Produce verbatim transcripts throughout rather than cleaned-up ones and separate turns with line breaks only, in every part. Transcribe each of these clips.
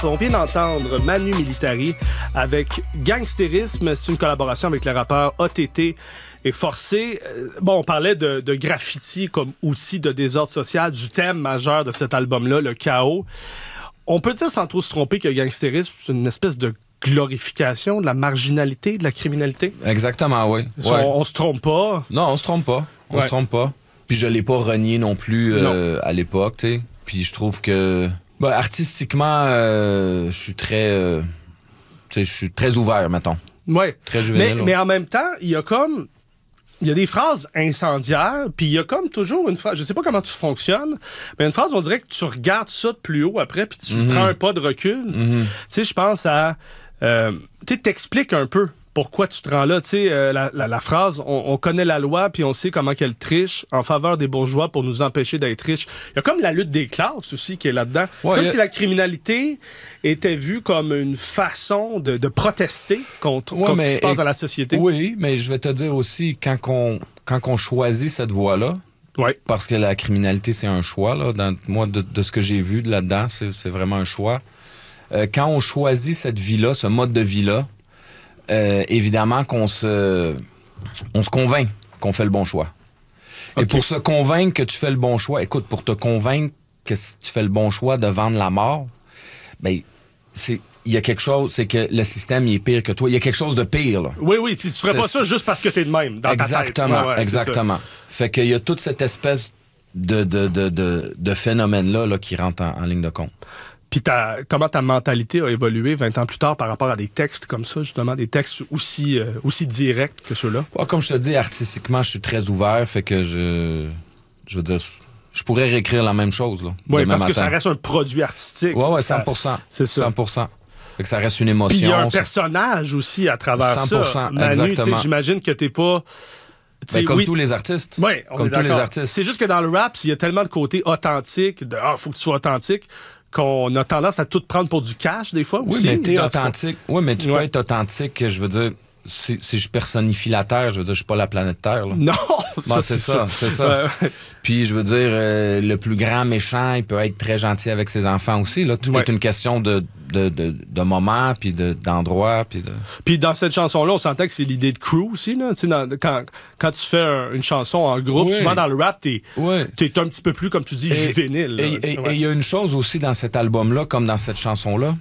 On vient d'entendre Manu Militari avec Gangstérisme. C'est une collaboration avec le rappeur O T T et Forcé. Bon, on parlait de, de graffiti comme outil de désordre social, du thème majeur de cet album-là, le chaos. On peut dire sans trop se tromper que Gangstérisme, c'est une espèce de glorification de la marginalité, de la criminalité.
Exactement, oui.
Ouais. On, on se trompe pas.
Non, on se trompe pas. On
ouais.
se trompe pas. Puis je l'ai pas renié non plus euh, non. à l'époque, tu sais. Puis je trouve que... Ben, artistiquement, euh, je suis très... Euh, je suis très ouvert, mettons.
Oui.
Très juvénile.
Mais, mais en même temps, il y a comme... Il y a des phrases incendiaires, puis il y a comme toujours une phrase... Je sais pas comment tu fonctionnes, mais une phrase, on dirait que tu regardes ça de plus haut après, puis tu mm-hmm. prends un pas de recul. Mm-hmm. Tu sais, je pense à... Euh, tu sais, t'expliques un peu pourquoi tu te rends là. Tu sais, euh, la, la, la phrase, on, on connaît la loi, puis on sait comment qu'elle triche en faveur des bourgeois pour nous empêcher d'être riches. Il y a comme la lutte des classes aussi qui est là-dedans. Ouais, c'est comme a... si la criminalité était vue comme une façon de, de protester contre, ouais, contre ce qui se passe et... dans la société.
Oui, mais je vais te dire aussi, quand on, quand on choisit cette voie-là, ouais. parce que la criminalité, c'est un choix, là, dans, moi, de, de ce que j'ai vu de là-dedans, c'est, c'est vraiment un choix. Euh, quand on choisit cette vie-là, ce mode de vie-là, Euh, évidemment qu'on se, on se convainc qu'on fait le bon choix. Okay. Et pour se convaincre que tu fais le bon choix, écoute, pour te convaincre que tu fais le bon choix de vendre la mort, ben, c'est, il y a quelque chose, c'est que le système, il est pire que toi. Il y a quelque chose de pire, là.
Oui, oui, tu ferais pas ça juste parce que t'es de même, dans
exactement,
ta tête. Exactement,
ouais, ouais, exactement. Fait qu'il y a toute cette espèce de, de, de, de, de phénomène-là là, qui rentre en, en ligne de compte.
Puis ta, comment ta mentalité a évolué vingt ans plus tard par rapport à des textes comme ça, justement, des textes aussi, euh, aussi directs que ceux-là?
Ouais, comme je te dis, artistiquement, je suis très ouvert, fait que je... Je veux dire, je pourrais réécrire la même chose, là.
Oui, parce
matin.
que ça reste un produit artistique.
Oui, oui, cent pour cent.
Ça, c'est ça.
cent pour cent. Fait que ça reste une émotion.
Puis il y a un
ça...
personnage aussi à travers
cent pour cent,
ça. Manu, exactement. J'imagine que t'es pas...
Ben, comme oui. tous les artistes.
Oui, on
comme
est
tous les
d'accord.
artistes.
C'est juste que dans le rap, il y a tellement de côté authentique, de « Ah, faut que tu sois authentique », qu'on a tendance à tout prendre pour du cash, des fois,
oui,
aussi.
Mais t'es authentique. Oui, mais tu
ouais.
peux être authentique, je veux dire, si, si je personnifie la Terre, je veux dire, je suis pas la planète Terre, là.
Non!
Bon,
ça,
c'est,
c'est
ça,
ça,
c'est ça.
Ouais.
Puis, je veux dire, euh, le plus grand méchant, il peut être très gentil avec ses enfants aussi, là. Tout ouais. est une question de, de, de, de moment, puis de, d'endroit, puis de...
Puis dans cette chanson-là, on sentait que c'est l'idée de crew aussi, là. Tu sais, dans, quand, quand tu fais un, une chanson en groupe, oui. souvent dans le rap, t'es, oui. t'es un petit peu plus, comme tu dis, et, juvénile.
Et il ouais. y a une chose aussi dans cet album-là, comme dans cette chanson-là,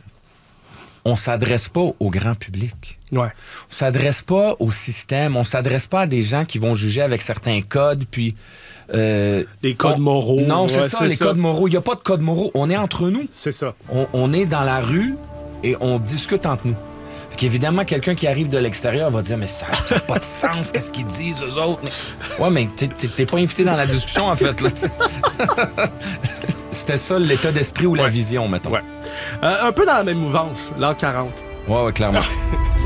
on s'adresse pas au grand public.
Ouais.
On s'adresse pas au système. On s'adresse pas à des gens qui vont juger avec certains codes, puis...
Euh, les codes
on,
moraux.
Non, c'est
ouais,
ça,
c'est
les
ça.
codes moraux. Il n'y a pas de codes moraux. On est entre nous.
C'est ça.
On, on est dans la rue et on discute entre nous. Fait qu'évidemment, quelqu'un qui arrive de l'extérieur va dire « Mais ça n'a pas de sens, qu'est-ce qu'ils disent, eux autres? » Mais... Ouais, mais t'es, t'es, t'es pas invité dans la discussion, en fait. Là, c'était ça, l'état d'esprit ou ouais. la vision, mettons.
Ouais. Euh, un peu dans la même mouvance, l'an quarante.
Ouais, ouais, clairement.